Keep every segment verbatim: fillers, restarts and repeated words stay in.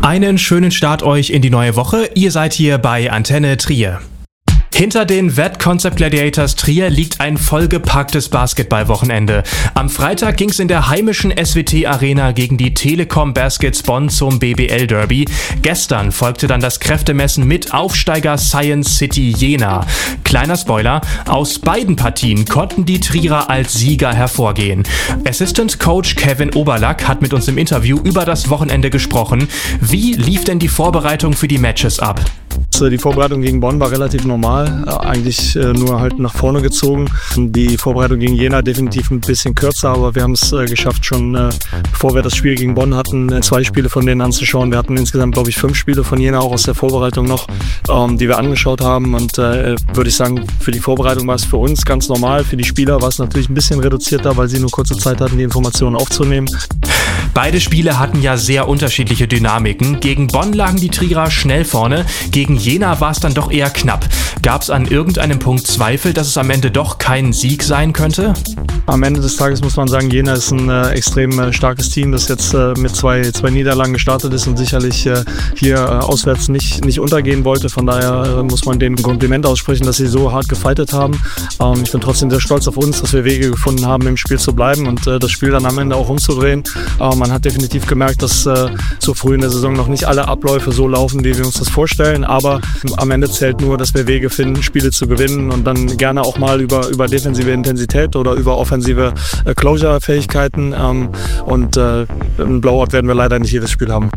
Einen schönen Start euch in die neue Woche. Ihr seid hier bei Antenne Trier. Hinter den Vet Concept Gladiators Trier liegt ein vollgepacktes Basketballwochenende. Am Freitag ging es in der heimischen S W T Arena gegen die Telekom Baskets Bonn zum B B L Derby. Gestern folgte dann das Kräftemessen mit Aufsteiger Science City Jena. Kleiner Spoiler, aus beiden Partien konnten die Trierer als Sieger hervorgehen. Assistant Coach Kevin Oberlack hat mit uns im Interview über das Wochenende gesprochen. Wie lief denn die Vorbereitung für die Matches ab? Die Vorbereitung gegen Bonn war relativ normal, eigentlich nur halt nach vorne gezogen. Die Vorbereitung gegen Jena definitiv ein bisschen kürzer, aber wir haben es geschafft, schon bevor wir das Spiel gegen Bonn hatten, zwei Spiele von denen anzuschauen. Wir hatten insgesamt, glaube ich, fünf Spiele von Jena auch aus der Vorbereitung noch, die wir angeschaut haben. Und äh, würde ich sagen, für die Vorbereitung war es für uns ganz normal. Für die Spieler war es natürlich ein bisschen reduzierter, weil sie nur kurze Zeit hatten, die Informationen aufzunehmen. Beide Spiele hatten ja sehr unterschiedliche Dynamiken. Gegen Bonn lagen die Trierer schnell vorne, gegen Jena war es dann doch eher knapp. Gab es an irgendeinem Punkt Zweifel, dass es am Ende doch kein Sieg sein könnte? Am Ende des Tages muss man sagen, Jena ist ein äh, extrem äh, starkes Team, das jetzt äh, mit zwei, zwei Niederlagen gestartet ist und sicherlich äh, hier äh, auswärts nicht, nicht untergehen wollte. Von daher äh, muss man denen ein Kompliment aussprechen, dass sie so hart gefightet haben. Ähm, ich bin trotzdem sehr stolz auf uns, dass wir Wege gefunden haben, im Spiel zu bleiben und äh, das Spiel dann am Ende auch umzudrehen. Ähm, man hat definitiv gemerkt, dass äh, so früh in der Saison noch nicht alle Abläufe so laufen, wie wir uns das vorstellen. Aber am Ende zählt nur, dass wir Wege finden, Spiele zu gewinnen und dann gerne auch mal über, über defensive Intensität oder über offensive äh, Closure-Fähigkeiten. Ähm, und äh, ein Blowout werden wir leider nicht jedes Spiel haben.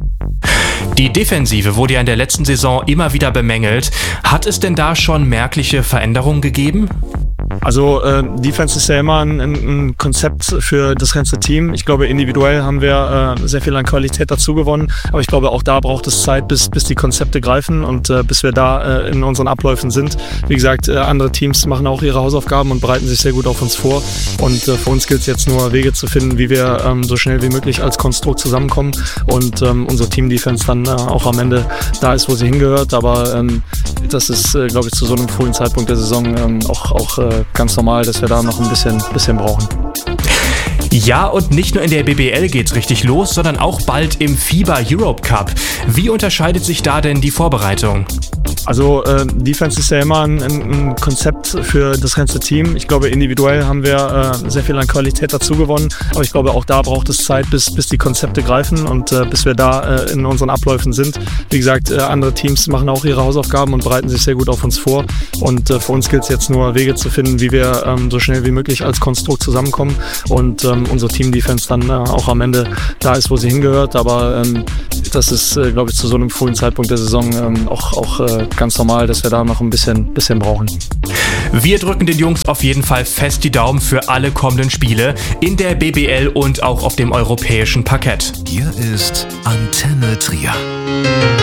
Die Defensive wurde ja in der letzten Saison immer wieder bemängelt. Hat es denn da schon merkliche Veränderungen gegeben? Also äh, Defense ist ja immer ein, ein Konzept für das ganze Team. Ich glaube, individuell haben wir äh, sehr viel an Qualität dazu gewonnen, aber ich glaube, auch da braucht es Zeit, bis, bis die Konzepte greifen und äh, bis wir da äh, in unseren Abläufen sind. Wie gesagt, äh, andere Teams machen auch ihre Hausaufgaben und bereiten sich sehr gut auf uns vor und äh, für uns gilt es jetzt nur, Wege zu finden, wie wir ähm, so schnell wie möglich als Konstrukt zusammenkommen und ähm, unsere Team-Defense dann äh, auch am Ende da ist, wo sie hingehört, aber ähm, das ist, äh, glaube ich, zu so einem frühen Zeitpunkt der Saison ähm, auch, auch äh, ganz normal, dass wir da noch ein bisschen, bisschen brauchen. Ja, und nicht nur in der B B L geht's richtig los, sondern auch bald im FIBA Europe Cup. Wie unterscheidet sich da denn die Vorbereitung? Also äh, Defense ist ja immer ein, ein Konzept für das ganze Team. Ich glaube, individuell haben wir äh, sehr viel an Qualität dazu gewonnen, aber ich glaube, auch da braucht es Zeit, bis, bis die Konzepte greifen und äh, bis wir da äh, in unseren Abläufen sind. Wie gesagt, äh, andere Teams machen auch ihre Hausaufgaben und bereiten sich sehr gut auf uns vor und äh, für uns gilt es jetzt nur, Wege zu finden, wie wir ähm, so schnell wie möglich als Konstrukt zusammenkommen und ähm, unsere Team-Defense dann äh, auch am Ende da ist, wo sie hingehört, aber ähm, das ist, äh, glaube ich, zu so einem frühen Zeitpunkt der Saison ähm, auch, auch äh, ganz normal, dass wir da noch ein bisschen, bisschen brauchen. Wir drücken den Jungs auf jeden Fall fest die Daumen für alle kommenden Spiele in der B B L und auch auf dem europäischen Parkett. Hier ist Antenne Trier.